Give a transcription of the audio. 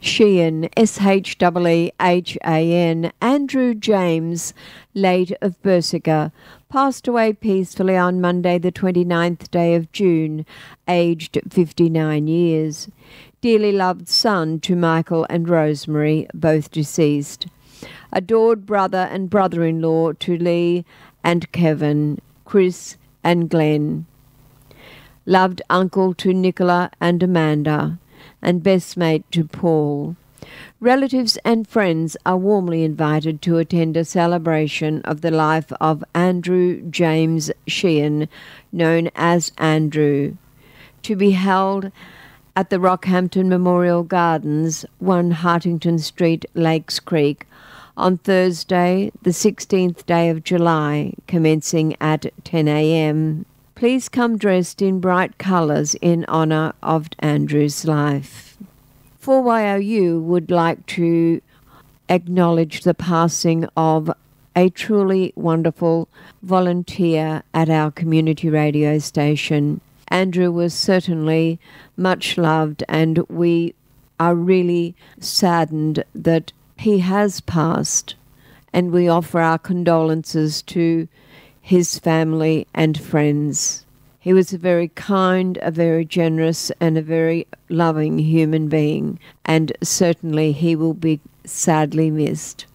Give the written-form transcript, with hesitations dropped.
Sheehan, Sheehan, Andrew James, late of Bersica, passed away peacefully on Monday the 29th day of June, aged 59 years. Dearly loved son to Michael and Rosemary, both deceased. Adored brother and brother-in-law to Lee and Kevin, Chris and Glenn. Loved uncle to Nicola and Amanda, and best mate to Paul. Relatives and friends are warmly invited to attend a celebration of the life of Andrew James Sheehan, known as Andrew, to be held at the Rockhampton Memorial Gardens, 1 Hartington Street, Lakes Creek, on Thursday, the 16th day of July, commencing at 10 a.m. Please come dressed in bright colours in honour of Andrew's life. 4YOU would like to acknowledge the passing of a truly wonderful volunteer at our community radio station. Andrew was certainly much loved, and we are really saddened that he has passed, and we offer our condolences to his family and friends. He was a very kind, a very generous, and a very loving human being, and certainly he will be sadly missed.